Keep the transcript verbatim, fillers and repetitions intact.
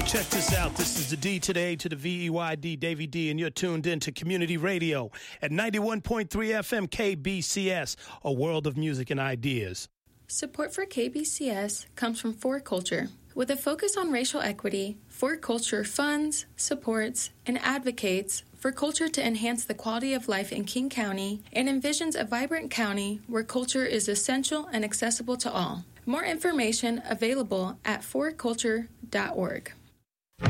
Check this out. This is the D to the A to the V E Y D, Davey D, and you're tuned in to Community Radio at ninety-one point three F M K B C S, a world of music and ideas. Support for K B C S comes from For Culture. With a focus on racial equity, For Culture funds, supports, and advocates for culture to enhance the quality of life in King County and envisions a vibrant county where culture is essential and accessible to all. More information available at for culture dot org.